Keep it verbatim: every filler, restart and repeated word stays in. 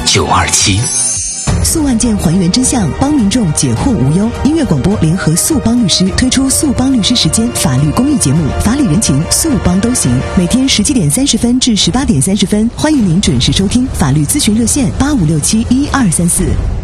九二七。 诉案件还原真相，帮民众解惑无忧。音乐广播联合速帮律师推出速帮律师时间法律公益节目，法理人情，速帮都行。每天十七点三十分至十八点三十分，欢迎您准时收听。法律咨询热线八五六七一二三四。